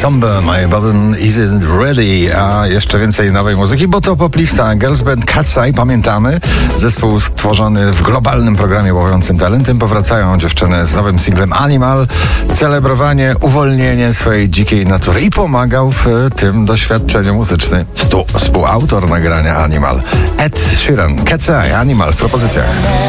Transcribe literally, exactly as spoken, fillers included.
Somber, My Bottom Isn't Ready. A jeszcze więcej nowej muzyki, bo to poplista Girls Band Cat's Eye. Pamiętamy, zespół stworzony w globalnym programie łowiącym talentem. Powracają dziewczyny z nowym singlem Animal. Celebrowanie, uwolnienie swojej dzikiej natury. I pomagał w tym doświadczeniu muzyczny współautor nagrania Animal, Ed Sheeran. Cat's Eye, Animal w propozycjach.